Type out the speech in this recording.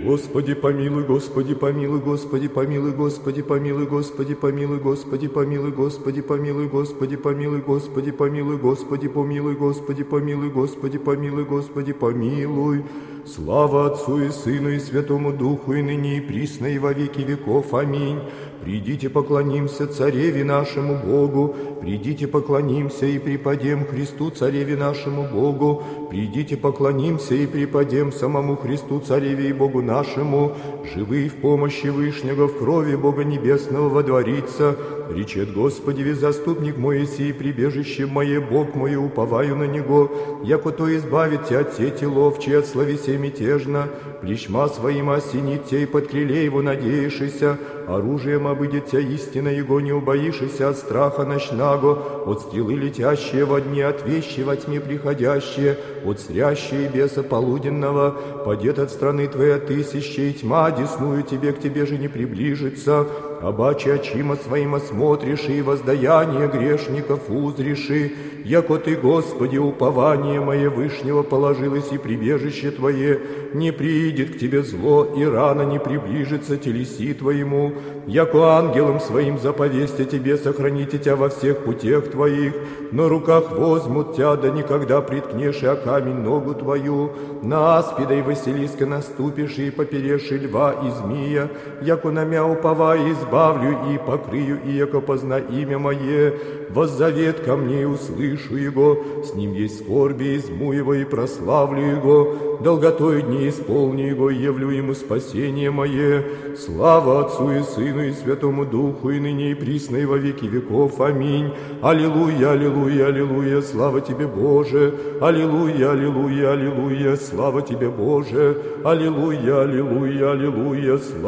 Господи, помилуй, Господи, помилуй, Господи, помилуй, Господи, помилуй, Господи, помилуй, Господи, помилуй, Господи, помилуй, Господи, помилуй, Господи, помилуй, Господи, помилуй, Господи, помилуй, Господи, помилуй, Господи, помилуй. Слава Отцу и Сыну и Святому Духу, и ныне и присно, и во веки веков. Аминь. Придите, поклонимся Цареве нашему Богу, придите, поклонимся и преподем Христу Цареве нашему Богу, придите, поклонимся и преподем самому Христу Цареве и Богу нашему, живый в помощи Вышнего, в крови Бога Небесного водворится. Речет Господи, заступник мой сей, прибежище мое, Бог мой, уповаю на Него, яко то избавит тебя от сети ловчей, от словесе мятежно, плечма своим осенит тебя, и под криле его надеешься, оружием обыдет тебя истина Его, не убоишься от страха ночного, от стрелы летящие во дне, от вещи во тьме приходящие, от стрящие беса полуденного, падет от страны твоей тысячи, и тьма одесную тебе, к тебе же не приближится. Обаче очима своим осмотришь, и воздаяние грешников узришь, яко ты, Господи, упование мое Вышнего положилось, и прибежище Твое, не приидет к Тебе зло, и рано не приближится телеси Твоему, яко ангелом своим заповестя Тебе сохраните Тебя во всех путях Твоих, на руках возьмут Тебя, да никогда приткнешь о камень ногу Твою, на аспида и Василиска наступишь, и поперешь льва и змея, яко на мя уповая избавлю и покрию, и яко позна имя мое, воззовет ко мне и услышу Его, с ним есть скорби, изму Его и прославлю Его, долготой дней исполню Его, и явлю Ему спасение мое. Слава Отцу и Сыну и Святому Духу, и ныне и присно, и во веки веков. Аминь. Аллилуйя, аллилуйя, аллилуйя, слава Тебе, Боже. Аллилуйя, аллилуйя, аллилуйя, слава Тебе, Боже. Аллилуйя, аллилуйя, аллилуйя, слава